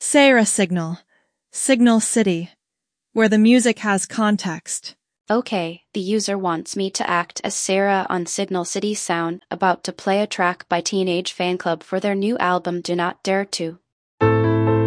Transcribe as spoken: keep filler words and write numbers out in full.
Sarah Signal, Signal City, where the music has context. Okay, the user wants me to act as Sarah on Signal City Sound, about to play a track by Teenage Fanclub for their new album Do Not Dare To.